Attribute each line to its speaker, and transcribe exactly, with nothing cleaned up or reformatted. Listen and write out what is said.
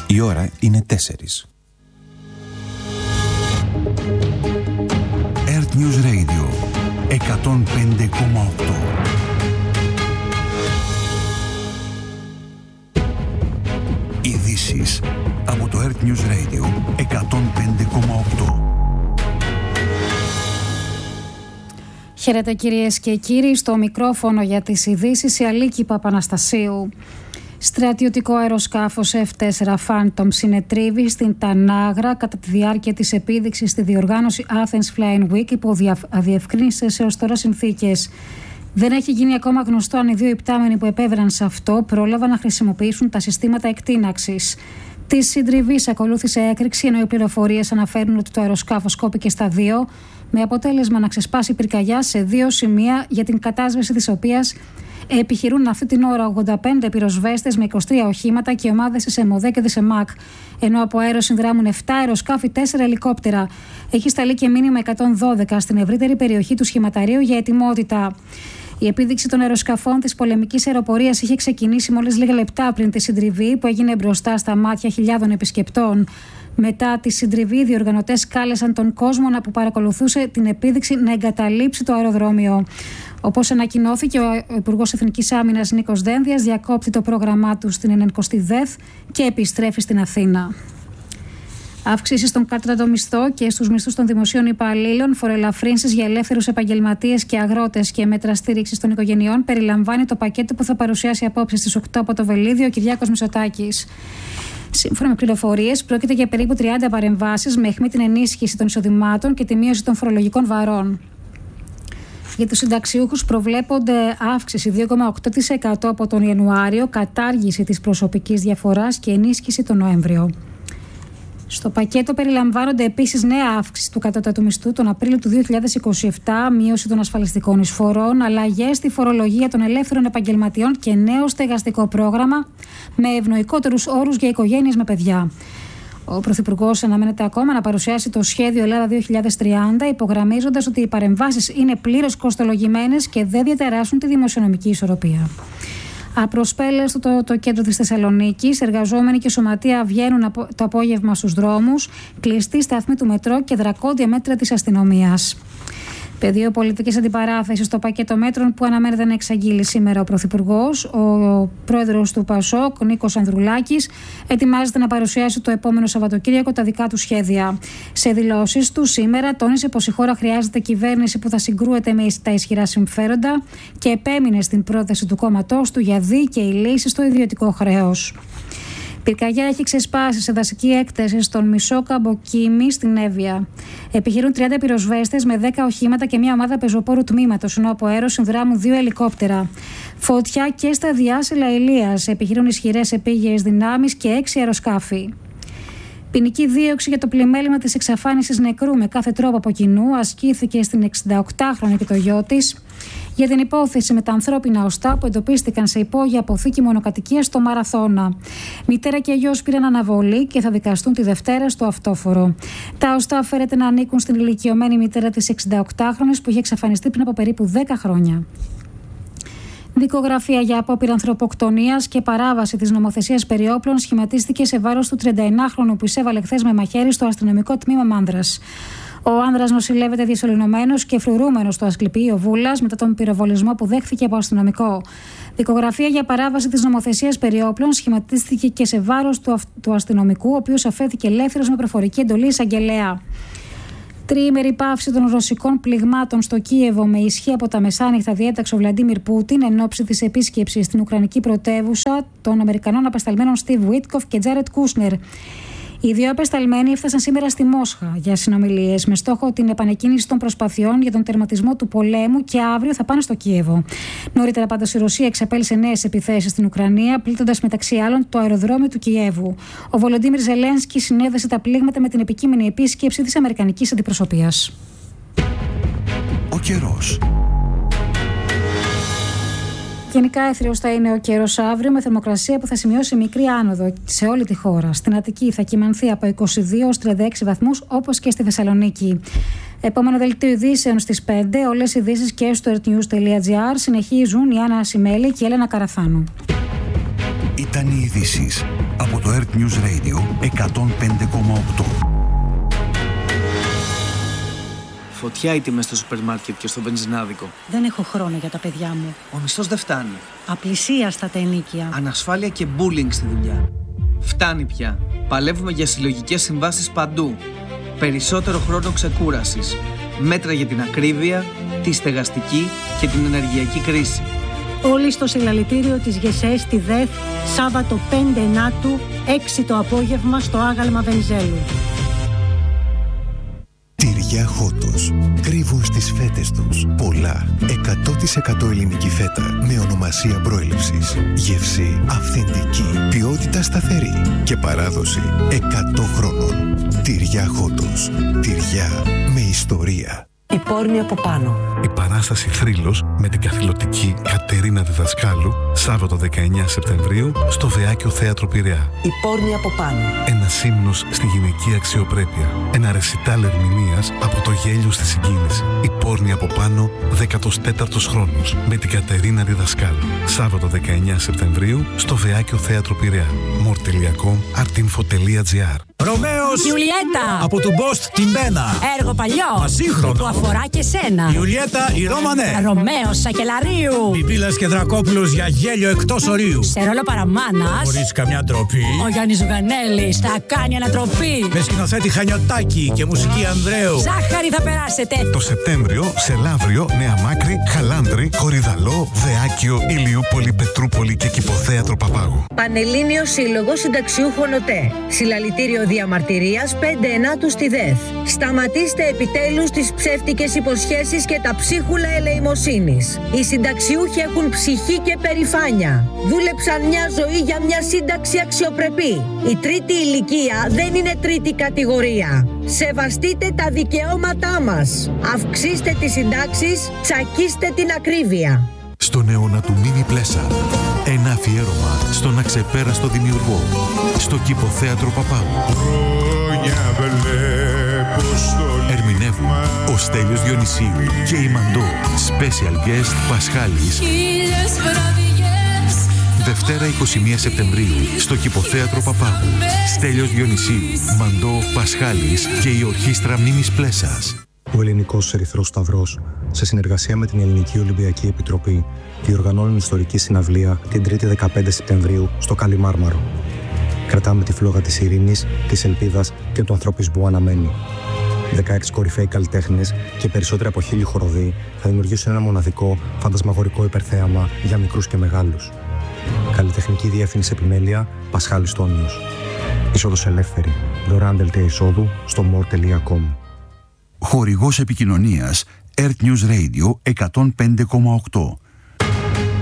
Speaker 1: Η ώρα είναι τέσσερις.
Speaker 2: Earth News Radio εκατόν πέντε κόμμα οκτώ. Ειδήσεις από το Earth News Radio εκατόν πέντε κόμμα οκτώ.
Speaker 3: Χαίρετε κυρίες και κύριοι, στο μικρόφωνο για τις ειδήσεις η Αλίκη Παπαναστασίου. Στρατιωτικό αεροσκάφος εφ τέσσερα Phantom συνετρίβει στην Τανάγρα κατά τη διάρκεια της επίδειξης στη διοργάνωση Athens Flying Week υπό αδιευκρίνιστες έως τώρα συνθήκες. Δεν έχει γίνει ακόμα γνωστό αν οι δύο υπτάμενοι που επέβαιναν σε αυτό πρόλαβαν να χρησιμοποιήσουν τα συστήματα εκτείναξης. Τη συντριβή ακολούθησε έκρηξη, ενώ οι πληροφορίες αναφέρουν ότι το αεροσκάφος κόπηκε στα δύο, με αποτέλεσμα να ξεσπάσει πυρκαγιά σε δύο σημεία, για την κατάσβεση της οποίας επιχειρούν αυτή την ώρα ογδόντα πέντε πυροσβέστες με είκοσι τρία οχήματα και ομάδες της ΕΜΟΔΕ και της ΕΜΑΚ, ενώ από αέρο συνδράμουν επτά αεροσκάφη, τέσσερα ελικόπτερα. Έχει σταλεί και μήνυμα εκατόν δώδεκα στην ευρύτερη περιοχή του σχηματαρίου για ετοιμότητα. Η επίδειξη των αεροσκαφών της πολεμικής αεροπορίας είχε ξεκινήσει μόλις λίγα λεπτά πριν τη συντριβή, που έγινε μπροστά στα μάτια χιλιάδων επισκεπτών. Μετά τη συντριβή, οι διοργανωτές κάλεσαν τον κόσμο που παρακολουθούσε την επίδειξη να εγκαταλείψει το αεροδρόμιο. Όπως ανακοινώθηκε, ο Υπουργός Εθνικής Άμυνας Νίκος Δένδιας διακόπτει το πρόγραμμά του στην ενενηκοστή ΔΕΘ και επιστρέφει στην Αθήνα. Αύξηση στον κάτωτατο μισθό και στους μισθούς των δημοσίων υπαλλήλων, φοροελαφρύνσεις για ελεύθερους επαγγελματίες και αγρότες και μέτρα στήριξης των οικογενειών περιλαμβάνει το πακέτο που θα παρουσιάσει απόψε στις οκτώ από το Βελίδιο ο Κυριάκος Μητσοτάκης. Σύμφωνα με πληροφορίες, πρόκειται για περίπου τριάντα παρεμβάσεις με αιχμή την ενίσχυση των εισοδημάτων και τη μείωση των φορολογικών βαρών. Για τους συνταξιούχους προβλέπονται αύξηση δύο κόμμα οκτώ τοις εκατό από τον Ιανουάριο, κατάργηση της προσωπικής διαφοράς και ενίσχυση τον Νοέμβριο. Στο πακέτο περιλαμβάνονται επίσης νέα αύξηση του κατώτατου μισθού τον Απρίλιο του δύο χιλιάδες είκοσι επτά, μείωση των ασφαλιστικών εισφορών, αλλαγές στη φορολογία των ελεύθερων επαγγελματιών και νέο στεγαστικό πρόγραμμα με ευνοϊκότερους όρους για οικογένειες με παιδιά. Ο Πρωθυπουργός αναμένεται ακόμα να παρουσιάσει το σχέδιο Ελλάδα δύο χιλιάδες τριάντα, υπογραμμίζοντας ότι οι παρεμβάσεις είναι πλήρως κοστολογημένες και δεν διαταράσσουν τη δημοσιονομική ισορροπία. Απροσπέλεστο το, το κέντρο της Θεσσαλονίκης, εργαζόμενοι και σωματεία βγαίνουν από, το απόγευμα στους δρόμους, κλειστή σταθμή του μετρό και δρακόντια μέτρα της αστυνομίας. Πεδίο πολιτικής αντιπαράθεσης στο πακέτο μέτρων που αναμένεται να εξαγγείλει σήμερα ο Πρωθυπουργός. Ο πρόεδρος του ΠΑΣΟΚ, Νίκος Ανδρουλάκης, ετοιμάζεται να παρουσιάσει το επόμενο Σαββατοκύριακο τα δικά του σχέδια. Σε δηλώσεις του σήμερα τόνισε πως η χώρα χρειάζεται κυβέρνηση που θα συγκρούεται με τα ισχυρά συμφέροντα και επέμεινε στην πρόθεση του κόμματός του για δίκαιη λύση στο ιδιωτικό χρέος. Πυρκαγιά έχει ξεσπάσει σε δασική έκταση στον Μισό Καμποκίμη στην Εύβοια. Επιχειρούν τριάντα πυροσβέστες με δέκα οχήματα και μια ομάδα πεζοπόρου τμήματος, ενώ από αέρο συνδράμουν δύο ελικόπτερα. Φωτιά και στα διάσυλα Ηλίας. Επιχειρούν ισχυρές επίγειες δυνάμεις και έξι αεροσκάφη. Ποινική δίωξη για το πλημέλημα της εξαφάνισης νεκρού με κάθε τρόπο από κοινού ασκήθηκε στην εξηνταοκτάχρονη και το γιο της για την υπόθεση με τα ανθρώπινα οστά που εντοπίστηκαν σε υπόγεια αποθήκη μονοκατοικίας στο Μαραθώνα. Μητέρα και γιος πήραν αναβολή και θα δικαστούν τη Δευτέρα στο Αυτόφορο. Τα οστά φέρεται να ανήκουν στην ηλικιωμένη μητέρα της εξηνταοκτάχρονης που είχε εξαφανιστεί πριν από περίπου δέκα χρόνια. Δικογραφία για απόπειρα ανθρωποκτονίας και παράβαση της νομοθεσίας περί όπλων σχηματίστηκε σε βάρος του τριανταενάχρονου που εισέβαλε χθες με μαχαίρι στο αστυνομικό τμήμα Μάνδρας. Ο άνδρας νοσηλεύεται διασωληνωμένος και φρουρούμενος στο Ασκληπείο Βούλας μετά τον πυροβολισμό που δέχθηκε από αστυνομικό. Δικογραφία για παράβαση της νομοθεσίας περί όπλων σχηματίστηκε και σε βάρος του, του αστυνομικού, ο οποίος αφέθηκε ελεύθερος με προφορική εντολή εισαγγελέα. Τριήμερη πάυση των ρωσικών πληγμάτων στο Κίεβο με ισχύ από τα μεσάνυχτα διέταξε ο Βλαντίμιρ Πούτιν εν ώψη της επίσκεψης στην Ουκρανική πρωτεύουσα των Αμερικανών απεσταλμένων Στίβ Βίτκοφ και Τζάρετ Κούσνερ. Οι δύο απεσταλμένοι έφτασαν σήμερα στη Μόσχα για συνομιλίες με στόχο την επανεκκίνηση των προσπαθειών για τον τερματισμό του πολέμου και αύριο θα πάνε στο Κίεβο. Νωρίτερα πάντως η Ρωσία εξαπέλυσε νέες επιθέσεις στην Ουκρανία, πλήττοντας μεταξύ άλλων το αεροδρόμιο του Κιέβου. Ο Βολοντίμιρ Ζελένσκι συνέδεσε τα πλήγματα με την επικείμενη επίσκεψη της αμερικανικής αντιπροσωπείας.
Speaker 2: Ο καιρός.
Speaker 3: Γενικά έθριος θα είναι ο καιρός αύριο, με θερμοκρασία που θα σημειώσει μικρή άνοδο σε όλη τη χώρα. Στην Αττική θα κυμανθεί από είκοσι δύο έως τριάντα έξι βαθμούς, όπως και στη Θεσσαλονίκη. Επόμενο δελτίο ειδήσεων στις πέντε. Όλες οι ειδήσεις και στο earthnews τελεία gr. Συνεχίζουν η Άννα Ασημέλη και η Έλενα Καραθάνου.
Speaker 2: Ήταν οι ειδήσεις από το Earth News Radio εκατόν πέντε κόμμα οκτώ.
Speaker 1: Φωτιά οι τιμές στο σούπερ μάρκετ και στο βενζινάδικο.
Speaker 4: Δεν έχω χρόνο για τα παιδιά μου.
Speaker 1: Ο μισθός δεν φτάνει.
Speaker 4: Απλησίαστα τα ενοίκια.
Speaker 1: Ανασφάλεια και bullying στη δουλειά. Φτάνει πια. Παλεύουμε για συλλογικές συμβάσεις παντού. Περισσότερο χρόνο ξεκούρασης. Μέτρα για την ακρίβεια, τη στεγαστική και την ενεργειακή κρίση.
Speaker 4: Όλοι στο συλλαλητήριο της ΓΕΣΕ στη ΔΕΘ, Σάββατο πέντε Ενάτου, έξι το απόγευμα στο άγαλμα Βενιζέλου.
Speaker 5: Τυριά Χότος. Κρύβουν στις φέτες τους πολλά. εκατό τοις εκατό ελληνική φέτα με ονομασία προέλευσης. Γεύση αυθεντική. Ποιότητα σταθερή. Και παράδοση εκατό χρόνων. Τυριά Χότος. Τυριά με ιστορία.
Speaker 6: Η πόρνη από πάνω.
Speaker 7: Η παράσταση Θρύλος με την καθηλωτική Κατερίνα Διδασκάλου, Σάββατο δεκαεννέα Σεπτεμβρίου, στο Βεάκιο Θέατρο Πειραιά.
Speaker 6: Η πόρνη από πάνω.
Speaker 7: Ένας ύμνος στη γυναική αξιοπρέπεια. Ένα ρεσιτάλ ερμηνείας από το γέλιο στη συγκίνηση. Η πόρνη από πάνω, δέκατος τέταρτος χρόνος, με την Κατερίνα Διδασκάλου. Σάββατο δεκαεννέα Σεπτεμβρίου, στο Βεάκιο Θέατρο Πειραιά. μορ τελεία κομ, artinfo τελεία gr.
Speaker 8: Ρωμαίος
Speaker 9: Ιουλιέτα
Speaker 8: από του Μπόστ την Μπένα.
Speaker 9: Έργο παλιό
Speaker 8: Ασύγχρονο
Speaker 9: που αφορά και σένα.
Speaker 8: Ιουλιέτα η Ρώμανε.
Speaker 9: Ρωμαίος Σακελαρίου.
Speaker 8: Πιπίλας και Δρακόπουλος για γέλιο εκτός ορίου.
Speaker 9: Σε ρόλο παραμάνας
Speaker 8: Χωρίς καμιά ντροπή.
Speaker 9: ο Γιάννης Ζουγανέλης θα κάνει ανατροπή.
Speaker 8: Με σκηνοθέτη Χανιωτάκη και μουσική Ανδρέου.
Speaker 9: Ζάχαρη θα περάσετε.
Speaker 7: Το Σεπτέμβριο σε Λαύριο, Νέα Μάκρη, Χαλάνδρη, Κορυδαλό, Βεάκιο, Ηλιούπολη, Πετρούπολη και Κηποθέατρο Παπάγου.
Speaker 10: Πανελλήνιος Σύλλογος Συνταξιούχων ΟΤΕ. Συλλαλητήριο διαμαρτυρίας πέντε Ενάτου στη ΔΕΘ. Σταματήστε επιτέλους τις ψεύτικες υποσχέσεις και τα ψίχουλα ελεημοσύνης. Οι συνταξιούχοι έχουν ψυχή και περηφάνεια. Δούλεψαν μια ζωή για μια σύνταξη αξιοπρεπή. Η τρίτη ηλικία δεν είναι τρίτη κατηγορία. Σεβαστείτε τα δικαιώματά μας. Αυξήστε τις συντάξεις, τσακίστε την ακρίβεια.
Speaker 5: Στον αιώνα του Μίνι Πλέσα. Ένα αφιέρωμα στον αξεπέραστο δημιουργό. Στο Κηποθέατρο Παπάγου. Ερμηνεύουν ο Στέλιος Διονυσίου και η Μαντώ. Special guest Πασχάλης. Δευτέρα είκοσι μία Σεπτεμβρίου στο Κηποθέατρο Παπάγου. Στέλιος Διονυσίου, Μαντώ, Πασχάλης και η Ορχήστρα Μίμης Πλέσας.
Speaker 11: Ο Ελληνικός Ερυθρός Σταυρός, σε συνεργασία με την Ελληνική Ολυμπιακή Επιτροπή, διοργανώνουν ιστορική συναυλία την Τρίτη δεκαπέντε Σεπτεμβρίου στο Καλιμάρμαρο. Κρατάμε τη φλόγα της ειρήνης, της ελπίδας και του ανθρωπισμού αναμένει. δεκαέξι κορυφαίοι καλλιτέχνες και περισσότεροι από χίλιοι χοροδοί θα δημιουργήσουν ένα μοναδικό, φαντασμαγορικό υπερθέαμα για μικρούς και μεγάλους. Καλλιτεχνική διεύθυνση επιμέλεια Πασχάλης Τόνιος. Είσοδος ελεύθερη. Δωρεάν δελτία εισόδου στο μορ τελεία κομ.
Speaker 2: Χορηγός επικοινωνίας Earth News Radio εκατόν πέντε κόμμα οκτώ.